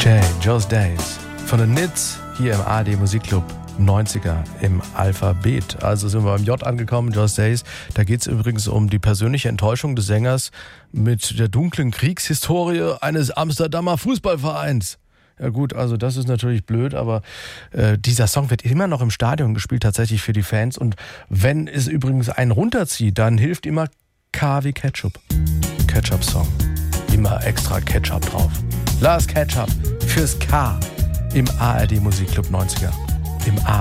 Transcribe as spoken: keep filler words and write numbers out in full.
Okay, Joe's Days von den Nits hier im A R D Musikclub neunziger im Alphabet. Also sind wir beim J angekommen, Joe's Days. Da geht es übrigens um die persönliche Enttäuschung des Sängers mit der dunklen Kriegshistorie eines Amsterdamer Fußballvereins. Ja gut, also das ist natürlich blöd, aber äh, dieser Song wird immer noch im Stadion gespielt, tatsächlich für die Fans. Und wenn es übrigens einen runterzieht, dann hilft immer K wie Ketchup. Ketchup-Song. Immer extra Ketchup drauf. Lars Ketchup fürs K im A R D Musikclub neunziger. Im A